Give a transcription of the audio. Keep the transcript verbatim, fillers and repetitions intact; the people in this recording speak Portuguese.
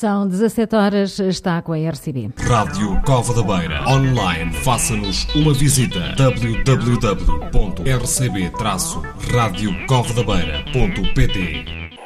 São dezassete horas, está com a R C B. Rádio Cova da Beira. Online. Faça-nos uma visita. w w w ponto r c b traço radio cova da beira ponto p t